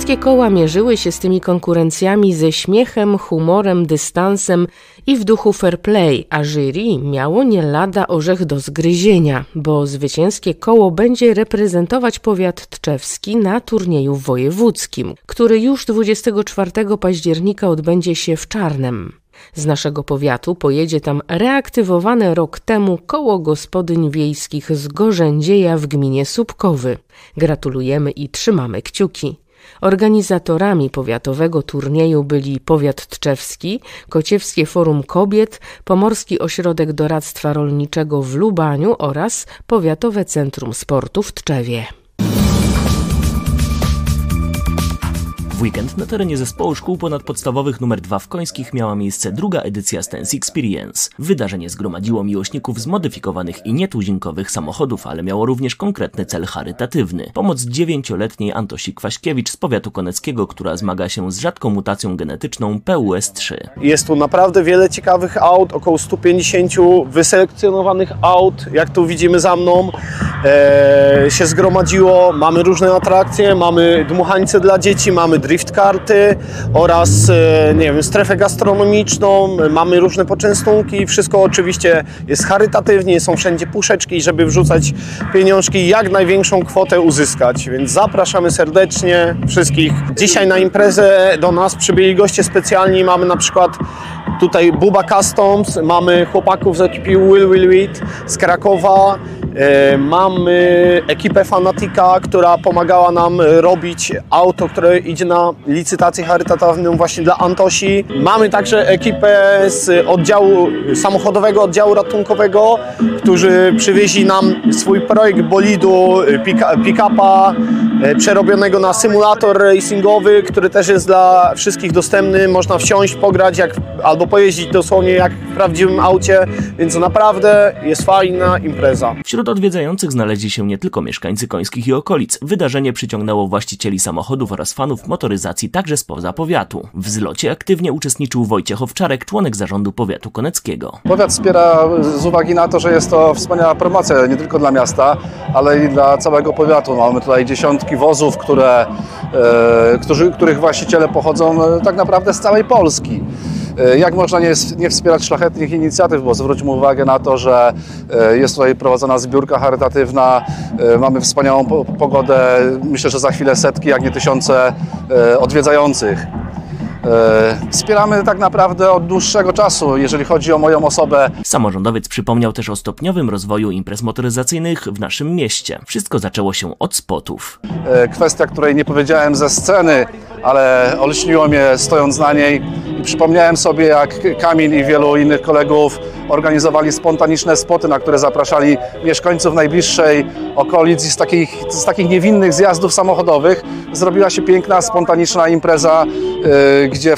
Wszystkie koła mierzyły się z tymi konkurencjami ze śmiechem, humorem, dystansem i w duchu fair play, a jury miało nie lada orzech do zgryzienia, bo zwycięskie koło będzie reprezentować powiat tczewski na turnieju wojewódzkim, który już 24 października odbędzie się w Czarnem. Z naszego powiatu pojedzie tam reaktywowane rok temu koło gospodyń wiejskich z Gorzędzieja w gminie Słupkowy. Gratulujemy i trzymamy kciuki. Organizatorami powiatowego turnieju byli Powiat Tczewski, Kociewskie Forum Kobiet, Pomorski Ośrodek Doradztwa Rolniczego w Lubaniu oraz Powiatowe Centrum Sportu w Tczewie. W weekend na terenie zespołu szkół ponadpodstawowych nr 2 w Końskich miała miejsce druga edycja Stance Experience. Wydarzenie zgromadziło miłośników zmodyfikowanych i nietuzinkowych samochodów, ale miało również konkretny cel charytatywny. Pomoc 9-letniej Antosi Kwaśkiewicz z powiatu koneckiego, która zmaga się z rzadką mutacją genetyczną PUS3. Jest tu naprawdę wiele ciekawych aut, około 150 wyselekcjonowanych aut, jak tu widzimy za mną, się zgromadziło. Mamy różne atrakcje, mamy dmuchańce dla dzieci, mamy drift karty oraz strefę gastronomiczną, mamy różne poczęstunki, wszystko oczywiście jest charytatywnie, są wszędzie puszeczki, żeby wrzucać pieniążki i jak największą kwotę uzyskać, więc zapraszamy serdecznie wszystkich. Dzisiaj na imprezę do nas przybyli goście specjalni, mamy na przykład tutaj Buba Customs, mamy chłopaków z ekipy Will It z Krakowa, mamy ekipę Fanatica, która pomagała nam robić auto, które idzie na licytację charytatywną właśnie dla Antosi. Mamy także ekipę z samochodowego oddziału ratunkowego, którzy przywieźli nam swój projekt bolidu, pick-upa przerobionego na symulator racingowy, który też jest dla wszystkich dostępny. Można wsiąść, pograć albo pojeździć dosłownie jak w prawdziwym aucie, więc naprawdę jest fajna impreza. Wśród odwiedzających znaleźli się nie tylko mieszkańcy Końskich i okolic. Wydarzenie przyciągnęło właścicieli samochodów oraz fanów motoryzacji także spoza powiatu. W zlocie aktywnie uczestniczył Wojciech Owczarek, członek zarządu powiatu koneckiego. Powiat wspiera z uwagi na to, że jest to wspaniała promocja nie tylko dla miasta, ale i dla całego powiatu. Mamy tutaj dziesiątki wozów, których właściciele pochodzą tak naprawdę z całej Polski. Jak można nie wspierać szlachetnych inicjatyw, bo zwróćmy uwagę na to, że jest tutaj prowadzona zbiórka charytatywna, mamy wspaniałą pogodę, myślę, że za chwilę setki, jak nie tysiące odwiedzających. Wspieramy tak naprawdę od dłuższego czasu, jeżeli chodzi o moją osobę. Samorządowiec przypomniał też o stopniowym rozwoju imprez motoryzacyjnych w naszym mieście. Wszystko zaczęło się od spotów. Kwestia, której nie powiedziałem ze sceny, ale olśniło mnie stojąc na niej i przypomniałem sobie, jak Kamil i wielu innych kolegów organizowali spontaniczne spoty, na które zapraszali mieszkańców najbliższej okolic i z takich niewinnych zjazdów samochodowych zrobiła się piękna, spontaniczna impreza, gdzie